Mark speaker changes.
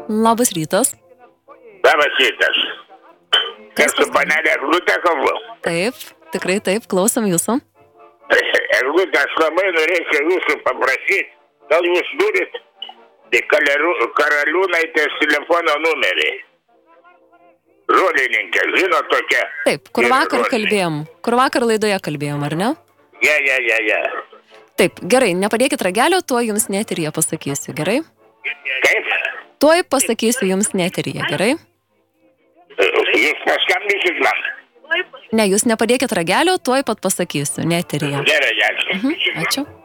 Speaker 1: Labas rytas.
Speaker 2: Labas rytas. Kas su panelė Eglutė kalbu?
Speaker 1: Taip, tikrai taip, klausom jūsų.
Speaker 2: Eglutė, aš labai norėčiau jūsų paprašyti, gal jūs turit Karaliūnaitės telefono numerį. Žolininkė, žino tokia.
Speaker 1: Taip, kur vakar kalbėjom, kur vakar laidoje kalbėjom, ar ne?
Speaker 2: Ja.
Speaker 1: Taip, gerai, nepadėkit ragelio, tuoj jums neteryje pasakysiu, gerai?
Speaker 2: Kaip?
Speaker 1: Tuoj pasakysiu jums neteryje, gerai?
Speaker 2: Jūs paskambinsit man.
Speaker 1: Ne, jūs nepadėkit ragelio, tuoj pat pasakysiu neteryje.
Speaker 2: Gerai.
Speaker 1: Ačiū.